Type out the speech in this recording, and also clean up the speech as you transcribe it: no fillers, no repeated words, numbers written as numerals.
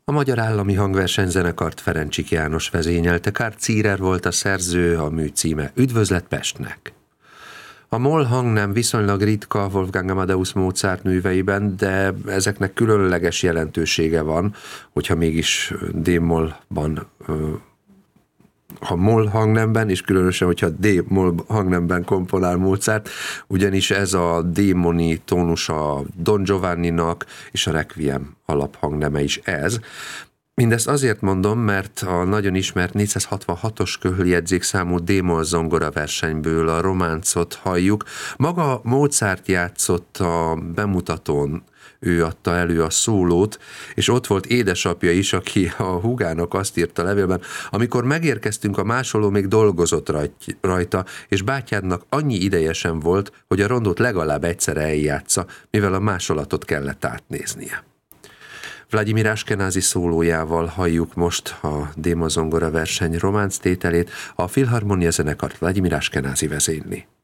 A Magyar Állami Hangversenyzenekart Ferencsik János vezényelte, Karl Zierer volt a szerző, a mű címe Üdvözlet Pestnek. A moll hangnem viszonylag ritka Wolfgang Amadeus Mozart műveiben, de ezeknek különleges jelentősége van, hogyha mégis D-mollban, ha moll hangnemben, és különösen, hogyha D-moll hangnemben komponál Mozart, ugyanis ez a démoni tónus a Don Giovanninak, és a Requiem alaphangneme is ez. Mindezt azért mondom, mert a nagyon ismert 466-os köhöljegyzékszámú D-moll zongora versenyből a románcot halljuk. Maga Mozart játszott a bemutatón, ő adta elő a szólót, és ott volt édesapja is, aki a húgának azt írta levélben: amikor megérkeztünk, a másoló még dolgozott rajta, és bátyádnak annyi ideje sem volt, hogy a rondót legalább egyszer eljátsza, mivel a másolatot kellett átnéznie. Vladimir Ashkenazi szólójával halljuk most a D-moll zongora verseny románc tételét, a Filharmonia zenekart Vladimir Ashkenazi vezényli.